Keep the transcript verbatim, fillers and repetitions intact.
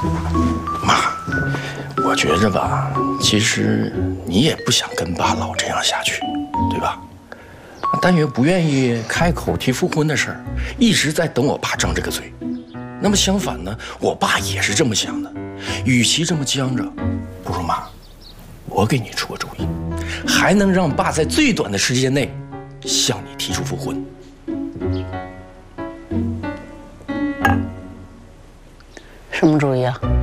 妈，我觉着吧，其实你也不想跟爸老这样下去，对吧？但也不愿意开口提复婚的事儿，一直在等我爸张这个嘴。那么相反呢，我爸也是这么想的。与其这么僵着，不如妈，我给你出个主意，还能让爸在最短的时间内向你提出复婚。 什么主意啊？